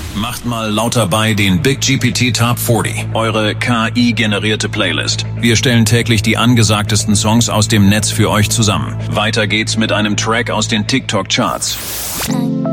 Macht mal lauter bei den Big GPT Top 40, eure KI-generierte Playlist. Wir stellen täglich die angesagtesten Songs aus dem Netz für euch zusammen. Weiter geht's mit einem Track aus den TikTok-Charts.